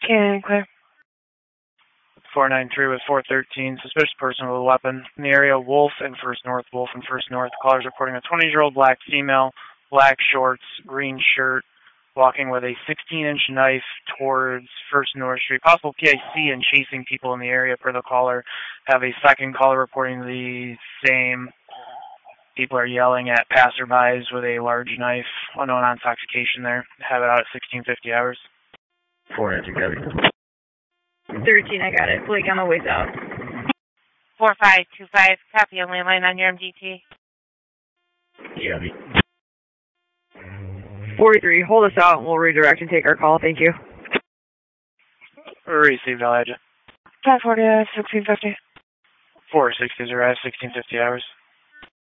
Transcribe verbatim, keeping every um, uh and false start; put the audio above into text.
Can clear. four nine three with four thirteen, suspicious person with a weapon in the area. Wolf and First North. Wolf and First North. Caller's reporting a twenty-year-old black female, black shorts, green shirt, walking with a sixteen-inch knife towards First North Street. Possible P I C and chasing people in the area per the caller. Have a second caller reporting the same. People are yelling at passerbys with a large knife. Unknown intoxication there. Have it out at sixteen fifty hours. four ninety copy. thirteen, I got it. Blake on the way out. four five two five, copy on landline on your M D T. Copy. forty-three, hold us out and we'll redirect and take our call. Thank you. Received, Elijah. five forty, sixteen fifty. four sixties arrive, sixteen fifty hours.